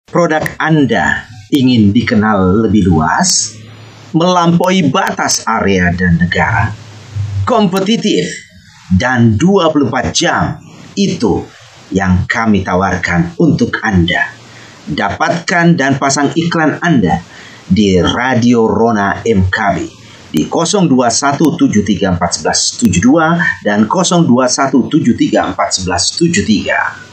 Produk Anda ingin dikenal lebih luas, melampaui batas area dan negara, kompetitif, dan 24 jam. Itu yang kami tawarkan untuk Anda. Dapatkan dan pasang iklan Anda di Radio Rona MKB di 0217341172 dan 0217341173.